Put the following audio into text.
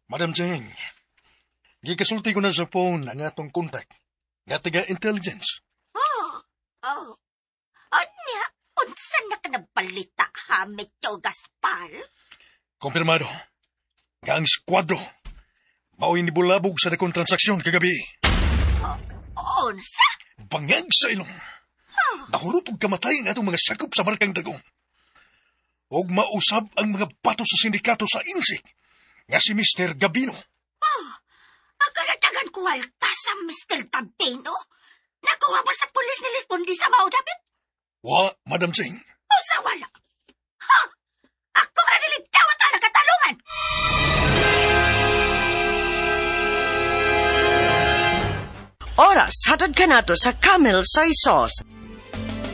Madam Cheng, gikasulti ko na sa phone ang atong contact. Nga taga-intelligence. Anya, unsa na ka nabalita ha, Metyo Gaspar? Kompirmado. Nga ang skwadro. Mao'y nibulabog sa dakong transaksyon kagabi. Unsa? Bangag sa ilong. Nahulot og kamatay ang atong mga sakop sa markang dagong. Og mausab ang mga bato sa sindikato sa INSIC. Nga si Mr. Gabino. Agalatagan ko alta sa Mr. Gabino? Nakuha ba sa pulis ni Lisbondi sa maudapit? Wa, Madam Cheng. O sa wala? Ha? Ako nga niligtawat ang nakatalungan! Oras, hatod ka na to sa Camel Soy Sauce.